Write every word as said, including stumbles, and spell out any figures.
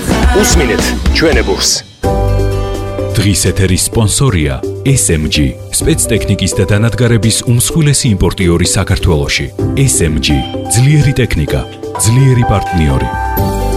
უსმინეთ ჩვენებურს. დღის ეთერის სპონსორია S M G, სპეცტექნიკის და დანადგარების უმსხვილესი იმპორტიორი საქართველოში. S M G, ძლიერი ტექნიკა, ძლიერი პარტნიორი.